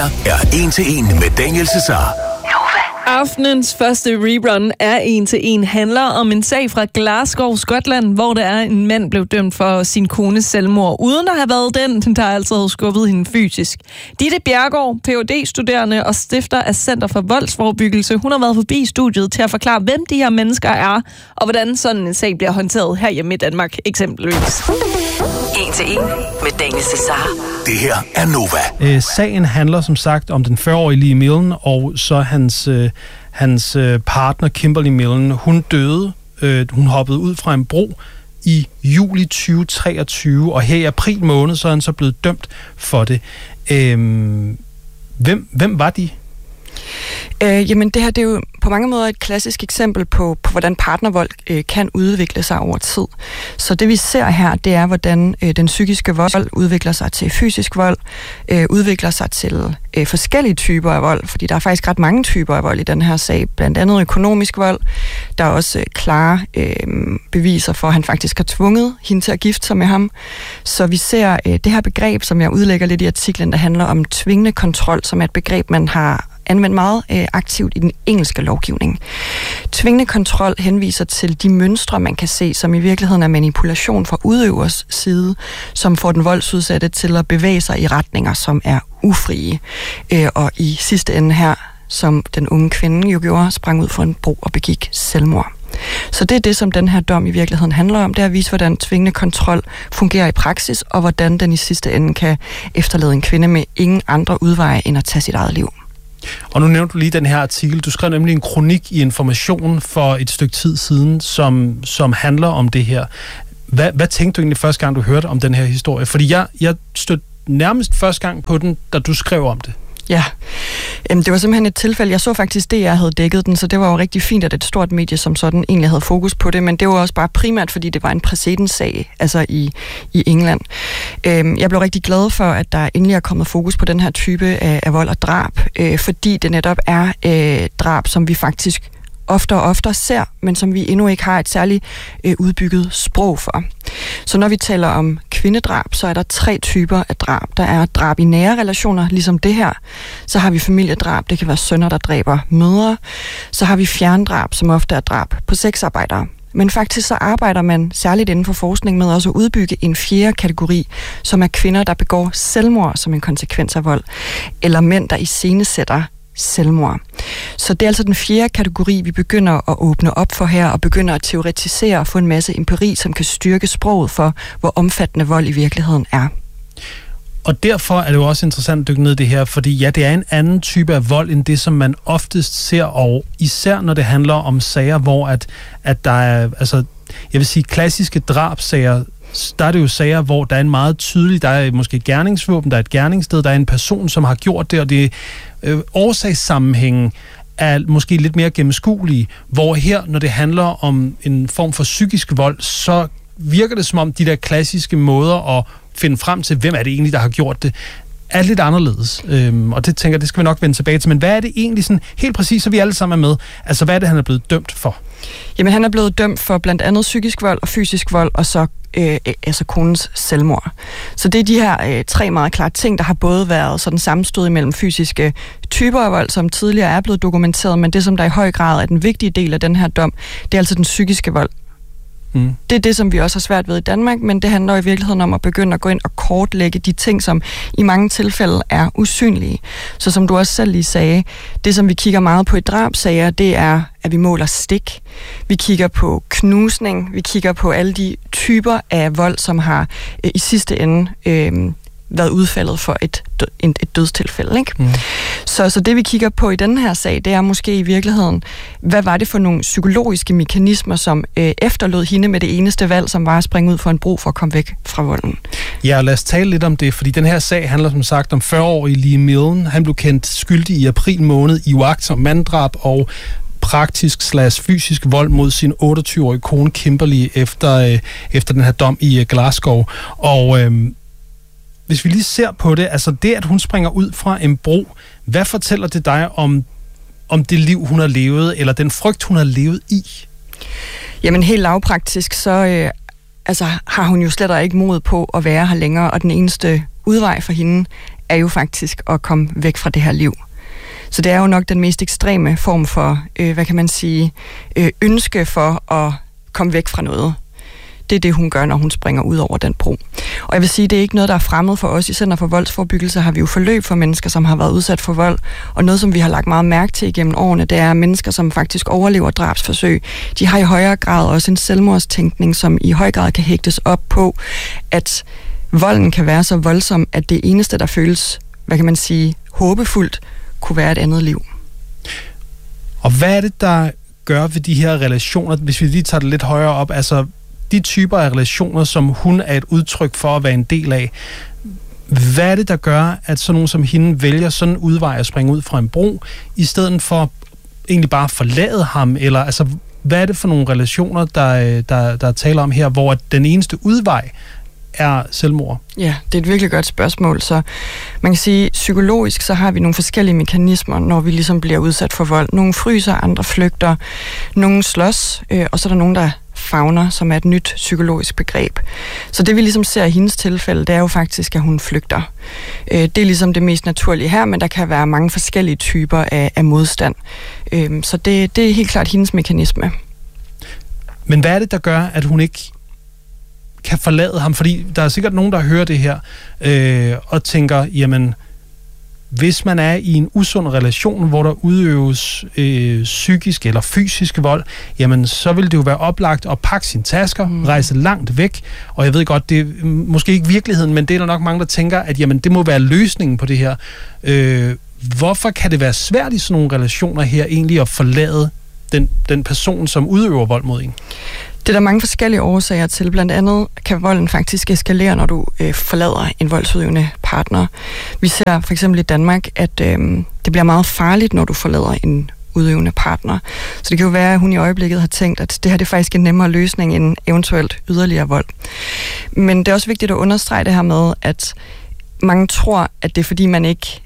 er En til En med Daniel Cesar. Aftenens første rerun af En til En handler om en sag fra Glasgow, Skotland, hvor der er en mand blev dømt for sin kones selvmord, uden at have været den, der altså havde skubbet hende fysisk. Ditte Bjerregaard, Ph.D.-studerende og stifter af Center for Voldsforebyggelse, hun har været forbi studiet til at forklare, hvem de her mennesker er, og hvordan sådan en sag bliver håndteret herhjemme i Danmark, eksempelvis. En til En med Daniel Cesar. Det her er Nova. Sagen handler som sagt om den 40-årige Lee Milne og så hans partner Kimberly Milne. Hun døde. Hun hoppede ud fra en bro i juli 2023, og her i april måned så er han så blevet dømt for det. Hvem var de? Jamen det her, det er jo på mange måder et klassisk eksempel på hvordan partnervold kan udvikle sig over tid. Så det vi ser her, det er hvordan den psykiske vold udvikler sig til fysisk vold, udvikler sig til forskellige typer af vold, fordi der er faktisk ret mange typer af vold i den her sag, blandt andet økonomisk vold. Der er også klare beviser for, at han faktisk har tvunget hende til at gifte sig med ham. Så vi ser det her begreb, som jeg udlægger lidt i artiklen, der handler om tvingende kontrol, som er et begreb, man har anvendt meget aktivt i den engelske lovgivning. Tvingende kontrol henviser til de mønstre, man kan se, som i virkeligheden er manipulation fra udøvers side, som får den voldsudsatte til at bevæge sig i retninger, som er ufrie. Og i sidste ende her, som den unge kvinde jo gjorde, sprang ud for en bro og begik selvmord. Så det er det, som den her dom i virkeligheden handler om. Det er at vise, hvordan tvingende kontrol fungerer i praksis, og hvordan den i sidste ende kan efterlade en kvinde med ingen andre udveje end at tage sit eget liv. Og nu nævnte du lige den her artikel. Du skrev nemlig en kronik i Information for et stykke tid siden, som handler om det her. Hvad tænkte du egentlig første gang, du hørte om den her historie? Fordi jeg stødte nærmest første gang på den, da du skrev om det. Ja, det var simpelthen et tilfælde. Jeg så faktisk det, jeg havde dækket den, så det var jo rigtig fint, at et stort medie som sådan egentlig havde fokus på det, men det var også bare primært, fordi det var en præcedenssag, altså i England. Jeg blev rigtig glad for, at der endelig er kommet fokus på den her type af vold og drab, fordi det netop er drab, som vi faktisk oftere ser, men som vi endnu ikke har et særligt udbygget sprog for. Så når vi taler om kvindedrab, så er der 3 typer af drab. Der er drab i nære relationer, ligesom det her. Så har vi familiedrab, det kan være sønner, der dræber mødre. Så har vi fjerndrab, som ofte er drab på sexarbejdere. Men faktisk så arbejder man særligt inden for forskning med også at udbygge en 4. kategori, som er kvinder, der begår selvmord som en konsekvens af vold, eller mænd, der iscenesætter selvmord. Så det er altså den 4. kategori, vi begynder at åbne op for her, og begynder at teoretisere og få en masse empiri, som kan styrke sproget for, hvor omfattende vold i virkeligheden er. Og derfor er det jo også interessant at dykke ned i det her, fordi ja, det er en anden type af vold, end det, som man oftest ser, og især når det handler om sager, hvor at der er, altså, jeg vil sige, klassiske drabsager, der er det jo sager, hvor der er en meget tydelig, der er måske gerningsvåben, der er et gerningssted, der er en person, som har gjort det, og det årsagssammenhængen er måske lidt mere gennemskuelige, hvor her, når det handler om en form for psykisk vold, så virker det som om de der klassiske måder at finde frem til, hvem er det egentlig, der har gjort det, er lidt anderledes. Og det tænker jeg, det skal vi nok vende tilbage til. Men hvad er det egentlig sådan, helt præcis, så vi alle sammen er med? Altså, hvad er det, han er blevet dømt for? Jamen, han er blevet dømt for blandt andet psykisk vold og fysisk vold, og så altså konens selvmord. Så det er de her 3 meget klare ting, der har både været sådan sammenstød imellem fysiske typer af vold, som tidligere er blevet dokumenteret, men det, som der i høj grad er den vigtige del af den her dom, det er altså den psykiske vold. Det er det, som vi også har svært ved i Danmark, men det handler i virkeligheden om at begynde at gå ind og kortlægge de ting, som i mange tilfælde er usynlige. Så som du også selv lige sagde, det som vi kigger meget på i drabsager, det er, at vi måler stik. Vi kigger på knusning, vi kigger på alle de typer af vold, som har i sidste ende været udfaldet for et dødstilfælde. Ikke? Så det, vi kigger på i den her sag, det er måske i virkeligheden, hvad var det for nogle psykologiske mekanismer, som efterlod hende med det eneste valg, som var at springe ud for en bro for at komme væk fra volden. Ja, lad os tale lidt om det, fordi den her sag handler som sagt om 40-årige Lee Milne. Han blev kendt skyldig i april måned i uagtsom manddrab og praktisk/fysisk vold mod sin 28-årige kone Kimberly efter den her dom i Glasgow. Og hvis vi lige ser på det, altså det, at hun springer ud fra en bro, hvad fortæller det dig om det liv, hun har levet, eller den frygt, hun har levet i? Jamen helt lavpraktisk, så har hun jo slet ikke mod på at være her længere, og den eneste udvej for hende er jo faktisk at komme væk fra det her liv. Så det er jo nok den mest ekstreme form for, ønske for at komme væk fra noget. Det er det, hun gør, når hun springer ud over den bro. Og jeg vil sige, det er ikke noget, der er fremmed for os. I Center for Voldsforebyggelse har vi jo forløb for mennesker, som har været udsat for vold. Og noget, som vi har lagt meget mærke til igennem årene, det er mennesker, som faktisk overlever drabsforsøg. De har i højere grad også en selvmordstænkning, som i høj grad kan hægtes op på, at volden kan være så voldsom, at det eneste, der føles, håbefuldt, kunne være et andet liv. Og hvad er det, der gør ved de her relationer, hvis vi lige tager det lidt højere op, altså de typer af relationer, som hun er et udtryk for at være en del af, hvad er det, der gør, at sådan nogen som hende vælger sådan en udvej at springe ud fra en bro, i stedet for egentlig bare at forlade ham, eller altså, hvad er det for nogle relationer, der taler om her, hvor den eneste udvej er selvmord? Ja, det er et virkelig godt spørgsmål. Så man kan sige, psykologisk så har vi nogle forskellige mekanismer, når vi ligesom bliver udsat for vold. Nogle fryser, andre flygter, nogle slås, og så er der nogen, der favner, som er et nyt psykologisk begreb. Så det vi ligesom ser i hendes tilfælde, det er jo faktisk, at hun flygter. Det er ligesom det mest naturlige her, men der kan være mange forskellige typer af modstand. Så det er helt klart hendes mekanisme. Men hvad er det, der gør, at hun ikke kan forlade ham? Fordi der er sikkert nogen, der hører det her og tænker, jamen, hvis man er i en usund relation, hvor der udøves psykisk eller fysisk vold, jamen, så vil det jo være oplagt at pakke sine tasker, rejse langt væk, og jeg ved godt, det er måske ikke virkeligheden, men det er der nok mange, der tænker, at jamen, det må være løsningen på det her. Hvorfor kan det være svært i sådan nogle relationer her egentlig at forlade den person, som udøver vold mod en? Det er der mange forskellige årsager til. Blandt andet kan volden faktisk eskalere, når du forlader en voldsudøvende partner. Vi ser for eksempel i Danmark, at det bliver meget farligt, når du forlader en udøvende partner. Så det kan jo være, at hun i øjeblikket har tænkt, at det her det er faktisk en nemmere løsning end eventuelt yderligere vold. Men det er også vigtigt at understrege det her med, at mange tror, at det er fordi, man ikke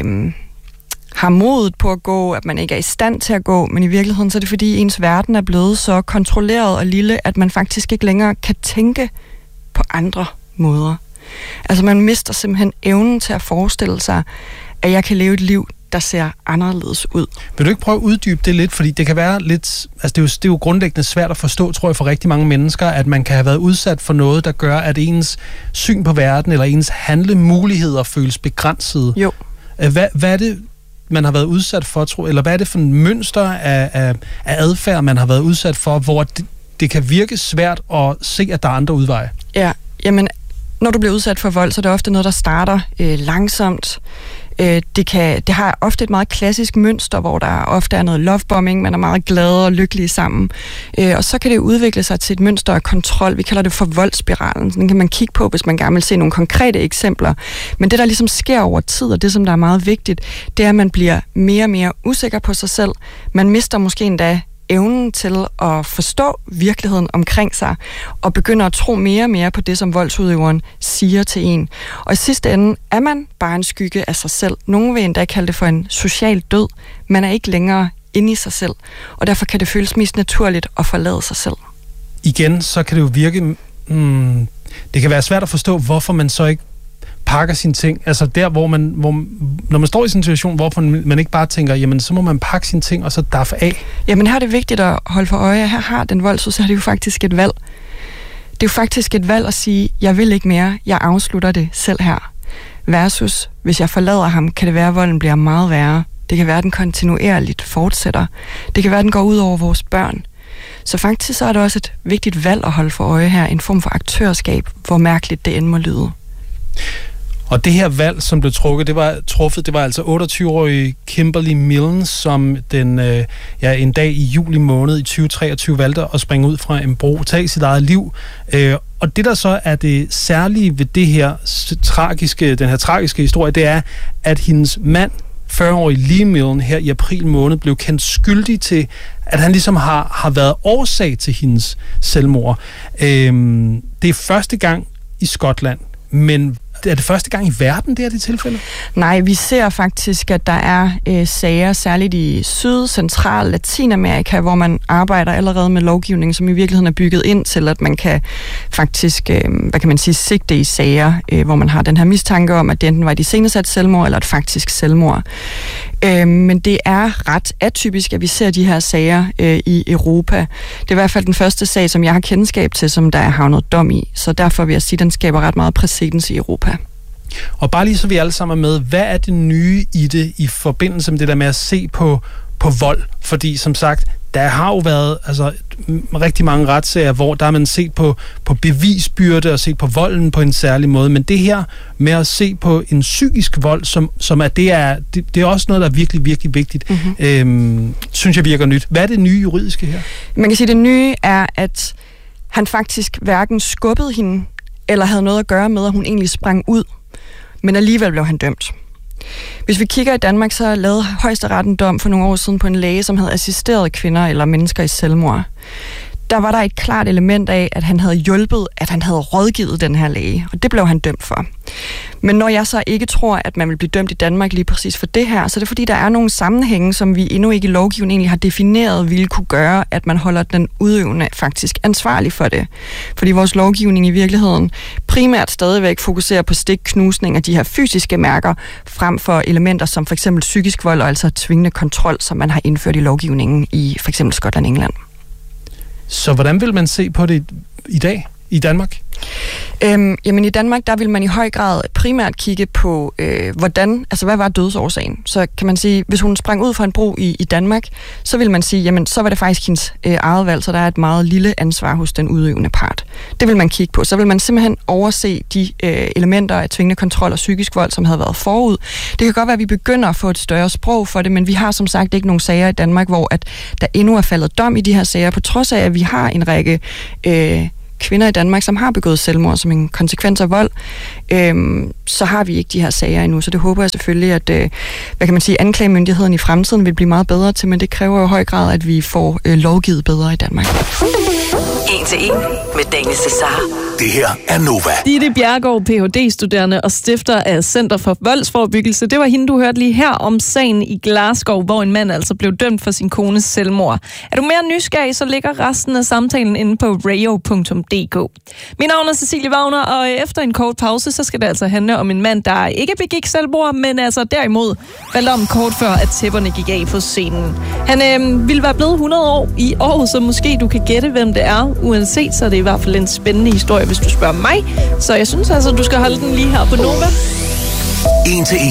har modet på at gå, at man ikke er i stand til at gå, men i virkeligheden så er det fordi ens verden er blevet så kontrolleret og lille, at man faktisk ikke længere kan tænke på andre måder. Altså man mister simpelthen evnen til at forestille sig, at jeg kan leve et liv, der ser anderledes ud. Vil du ikke prøve at uddybe det lidt? Fordi det kan være lidt, altså det er jo grundlæggende svært at forstå, tror jeg, for rigtig mange mennesker, at man kan have været udsat for noget, der gør, at ens syn på verden eller ens handlemuligheder føles begrænsede. Jo. Hvad er det, man har været udsat for, eller hvad er det for en mønster af adfærd, man har været udsat for, hvor det kan virke svært at se, at der er andre udveje? Ja, jamen, når du bliver udsat for vold, så er det ofte noget, der starter langsomt. Det har ofte et meget klassisk mønster, hvor der ofte er noget lovebombing, man er meget glade og lykkelige sammen. Og så kan det udvikle sig til et mønster af kontrol. Vi kalder det for voldsspiralen. Den kan man kigge på, hvis man gerne vil se nogle konkrete eksempler. Men det, der ligesom sker over tid, og det, som der er meget vigtigt, det er, at man bliver mere og mere usikker på sig selv. Man mister måske endda evnen til at forstå virkeligheden omkring sig, og begynder at tro mere og mere på det, som voldsudøveren siger til en. Og i sidste ende er man bare en skygge af sig selv. Nogen vil endda kalde det for en social død. Man er ikke længere inde i sig selv, og derfor kan det føles mest naturligt at forlade sig selv. Igen, så kan det jo virke... det kan være svært at forstå, hvorfor man så ikke pakker sine ting. Altså der, hvor når man står i sådan en situation, hvorfor man ikke bare tænker, jamen så må man pakke sine ting, og så daffe af. Jamen her er det vigtigt at holde for øje, her har den voldsudsatte jo faktisk et valg. Det er jo faktisk et valg at sige, jeg vil ikke mere, jeg afslutter det selv her. Versus, hvis jeg forlader ham, kan det være, at volden bliver meget værre. Det kan være, at den kontinuerligt fortsætter. Det kan være, at den går ud over vores børn. Så faktisk så er det også et vigtigt valg at holde for øje her, en form for aktørskab, hvor mærkeligt det end må lyde. Og det her valg, som blev det var altså 28-årige Kimberly Milne, som en dag i juli måned i 2023 valgte at springe ud fra en bro, tage sit eget liv. Og det, der så er det særlige ved den her tragiske historie, det er, at hendes mand, 40-årige Lee Milne, her i april måned, blev kendt skyldig til, at han ligesom har været årsag til hendes selvmord. Det er første gang i Skotland, men det første gang i verden, det er det tilfælde? Nej, vi ser faktisk, at der er sager, særligt i Syd, Central, Latinamerika, hvor man arbejder allerede med lovgivning, som i virkeligheden er bygget ind til, at man kan faktisk, sigte i sager, hvor man har den her mistanke om, at det enten var et iscenesat selvmord eller et faktisk selvmord. Men det er ret atypisk, at vi ser de her sager i Europa. Det er i hvert fald den første sag, som jeg har kendskab til, som der er havnet dom i. Så derfor vil jeg sige, at den skaber ret meget præcedens i Europa. Og bare lige så vi alle sammen er med, hvad er det nye i det i forbindelse med det der med at se på vold? Fordi som sagt, der har jo været rigtig mange retssager, hvor der har man set på bevisbyrde og set på volden på en særlig måde. Men det her med at se på en psykisk vold, som det er også noget, der er virkelig, virkelig vigtigt, synes jeg virker nyt. Hvad er det nye juridiske her? Man kan sige, at det nye er, at han faktisk hverken skubbede hende, eller havde noget at gøre med, at hun egentlig sprang ud. Men alligevel blev han dømt. Hvis vi kigger i Danmark, så lavede Højesteret en dom for nogle år siden på en læge, som havde assisteret kvinder eller mennesker i selvmord. Der var der et klart element af, at han havde hjulpet, at han havde rådgivet den her læge, og det blev han dømt for. Men når jeg så ikke tror, at man vil blive dømt i Danmark lige præcis for det her, så er det fordi, der er nogle sammenhænge, som vi endnu ikke i lovgivningen egentlig har defineret, ville kunne gøre, at man holder den udøvende faktisk ansvarlig for det. Fordi vores lovgivning i virkeligheden primært stadigvæk fokuserer på stikknusning af de her fysiske mærker, frem for elementer som for eksempel psykisk vold og altså tvingende kontrol, som man har indført i lovgivningen i for eksempel Skotland og England. Så hvordan vil man se på det i dag i Danmark? Jamen i Danmark, der vil man i høj grad primært kigge på, hvad var dødsårsagen? Så kan man sige, hvis hun sprang ud fra en bro i Danmark, så vil man sige, jamen så var det faktisk hendes eget valg, så der er et meget lille ansvar hos den udøvende part. Det vil man kigge på. Så vil man simpelthen overse de elementer af tvingende kontrol og psykisk vold, som havde været forud. Det kan godt være, at vi begynder at få et større sprog for det, men vi har som sagt ikke nogen sager i Danmark, hvor at der endnu er faldet dom i de her sager, på trods af, at vi har en række kvinder i Danmark, som har begået selvmord som en konsekvens af vold, så har vi ikke de her sager endnu. Så det håber jeg selvfølgelig, at anklagemyndigheden i fremtiden vil blive meget bedre til, men det kræver jo i høj grad, at vi får lovgivet bedre i Danmark. 1 til 1 med Daniel Cesar. Det her er Nova. Ditte Bjerregaard, Ph.D.-studerende og stifter af Center for Voldsforebyggelse. Det var hende, du hørte lige her om sagen i Glasgow, hvor en mand altså blev dømt for sin kones selvmord. Er du mere nysgerrig, så ligger resten af samtalen inde på radio.dk. Mit navn er Cecilie Wagner, og efter en kort pause, så skal det altså handle om en mand, der ikke begik selvmord, men altså derimod faldt om kort før, at tæpperne gik af på scenen. Han ville være blevet 100 år i år, så måske du kan gætte, hvem det er. Uanset, så er det i hvert fald en spændende historie, hvis du spørger mig. Så jeg synes altså, du skal holde den lige her på Nova. 1 til 1.